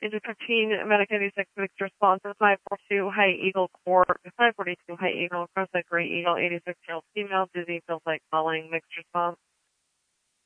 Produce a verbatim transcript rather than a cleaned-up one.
Agent fifteen, Medic eighty-six, mixed responses, five forty-two, High Eagle Core, five forty-two, High Eagle, Cross-Eyed Gray Eagle, eighty-six-year-old female, dizzy, feels like falling, mixed response.